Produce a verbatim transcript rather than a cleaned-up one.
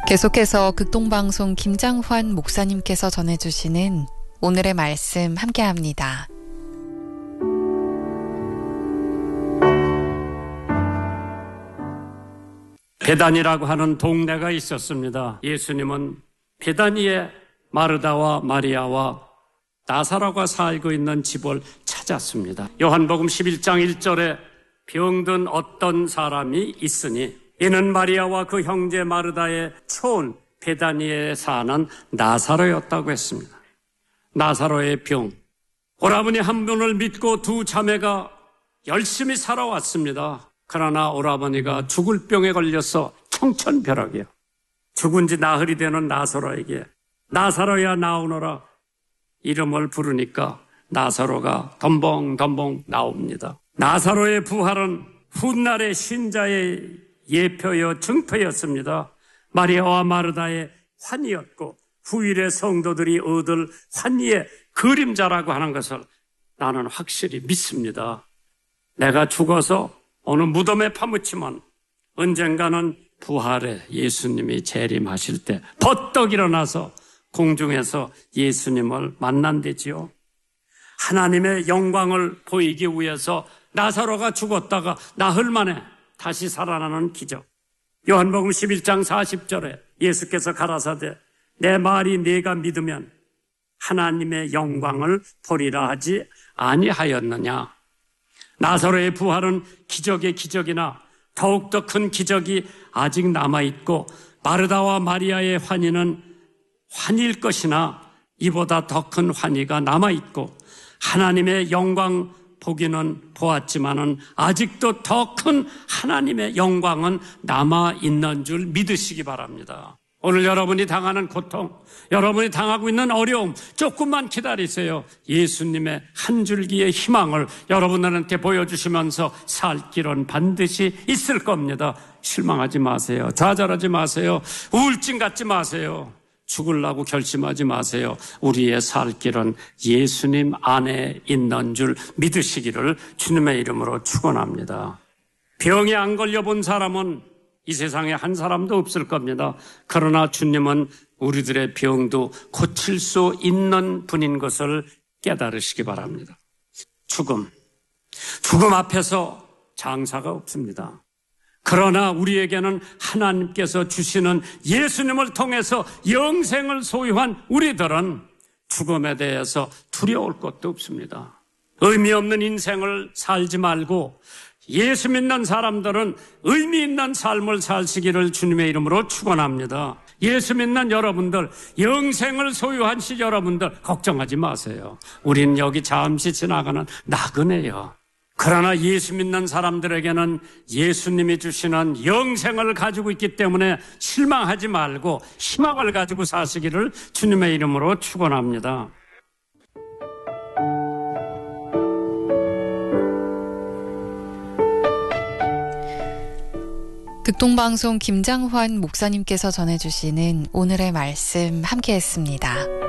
계속해서 극동방송 김장환 목사님께서 전해주시는 오늘의 말씀 함께합니다. 베다니라고 하는 동네가 있었습니다. 예수님은 베다니에 마르다와 마리아와 나사로가 살고 있는 집을 찾았습니다. 요한복음 십일 장 일 절에 병든 어떤 사람이 있으니 이는 마리아와 그 형제 마르다의 초원 베다니에 사는 나사로였다고 했습니다. 나사로의 병. 오라버니 한 분을 믿고 두 자매가 열심히 살아왔습니다. 그러나 오라버니가 죽을 병에 걸려서 청천벽력이요. 죽은 지 나흘이 되는 나사로에게 나사로야 나오너라 이름을 부르니까 나사로가 덤벙덤벙 나옵니다. 나사로의 부활은 훗날의 신자의 예표여 증표였습니다. 마리아와 마르다의 환희였고 후일의 성도들이 얻을 환희의 그림자라고 하는 것을 나는 확실히 믿습니다. 내가 죽어서 어느 무덤에 파묻히면 언젠가는 부활에 예수님이 재림하실 때 버떡 일어나서 공중에서 예수님을 만난대지요. 하나님의 영광을 보이기 위해서 나사로가 죽었다가 나흘 만에 다시 살아나는 기적. 요한복음 십일 장 사십 절에 예수께서 가라사대 내 말이 네가 믿으면 하나님의 영광을 보리라 하지 아니하였느냐. 나사로의 부활은 기적의 기적이나 더욱더 큰 기적이 아직 남아있고 마르다와 마리아의 환희는 환희일 것이나 이보다 더 큰 환희가 남아있고 하나님의 영광 보기는 보았지만은 아직도 더 큰 하나님의 영광은 남아있는 줄 믿으시기 바랍니다. 오늘 여러분이 당하는 고통, 여러분이 당하고 있는 어려움 조금만 기다리세요. 예수님의 한 줄기의 희망을 여러분들한테 보여주시면서 살 길은 반드시 있을 겁니다. 실망하지 마세요. 좌절하지 마세요. 우울증 갖지 마세요. 죽으려고 결심하지 마세요. 우리의 살 길은 예수님 안에 있는 줄 믿으시기를 주님의 이름으로 축원합니다. 병에 안 걸려본 사람은 이 세상에 한 사람도 없을 겁니다. 그러나 주님은 우리들의 병도 고칠 수 있는 분인 것을 깨달으시기 바랍니다. 죽음. 죽음 앞에서 장사가 없습니다. 그러나 우리에게는 하나님께서 주시는 예수님을 통해서 영생을 소유한 우리들은 죽음에 대해서 두려울 것도 없습니다. 의미 없는 인생을 살지 말고 예수 믿는 사람들은 의미 있는 삶을 사시기를 주님의 이름으로 축원합니다. 예수 믿는 여러분들, 영생을 소유하신 여러분들 걱정하지 마세요. 우린 여기 잠시 지나가는 나그네요. 그러나 예수 믿는 사람들에게는 예수님이 주시는 영생을 가지고 있기 때문에 실망하지 말고 희망을 가지고 사시기를 주님의 이름으로 축원합니다. 극동방송 김장환 목사님께서 전해주시는 오늘의 말씀 함께했습니다.